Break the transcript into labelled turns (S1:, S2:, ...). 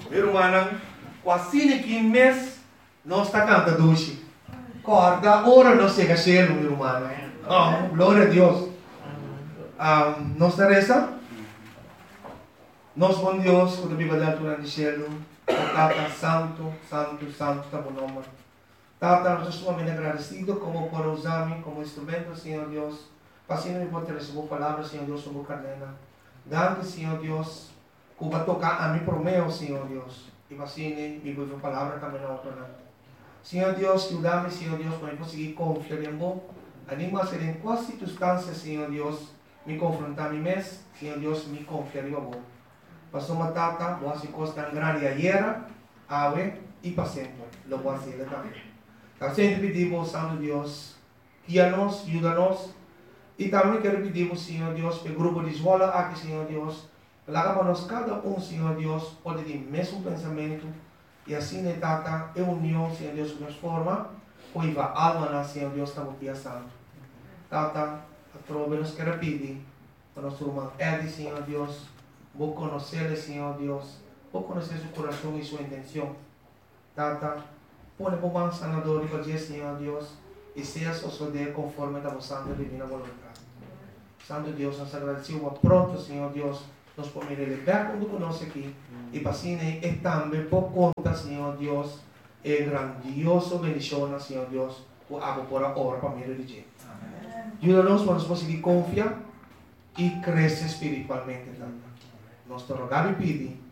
S1: Meu irmão, quase que mês, nós está cantando doce. Corda, ora não chega cheio, meu irmão. Oh, glória a Deus. Nós está reza? Nós, bom Deus, quando a Bíblia da altura de céu, Tata, santo, santo, santo, está bom nome. Tata, nós estamos muito agradecidos como por usar-me como instrumento, Senhor Deus. Pasino me pode receber palavras, Senhor Deus, sobre cadena. Dando, Senhor Deus, que vai tocar a mim por meu, Senhor Deus. E pasino me pode palavra também na outra. Senhor Deus, ajuda-me, Senhor Deus, para eu conseguir confiar em você. Anima a ser em quais circunstâncias, Senhor Deus, me confrontar a mim mesmo, Senhor Deus, me confiar em você. Pastor Matata, boas coisas tão grandes ayer, ave e para sempre. Lo voy a hacer também. Então, sempre pedimos, Santo Deus, guia-nos, ajuda-nos. E também quero pedir, Senhor Deus, para o grupo de escola aqui, Senhor Deus, para que nós cada Senhor Deus, pode ter o mesmo pensamento. E assim, Tata, é união, Senhor Deus, que nos forma, pois a alma, Senhor Deus, está aqui santo. Tata, a trova nos quer pedir, para nosso irmão Edi, Senhor Deus, vou conhecer, Senhor Deus, vou conhecer seu coração e sua intenção. Tata, põe por mão sanador e para Senhor Deus, e seja suceder conforme a vossa divina vontade. Santo Deus, nós agradecemos pronto, Senhor Deus, nos podemos liberar quando conosco aqui. E para assim, é também por conta, Senhor Deus, é grandioso bendição, Senhor Deus, o água por a hora para me dirigir. Ajuda-nos para nós conseguir confiar e crescer espiritualmente. Nós te rogamos e pedimos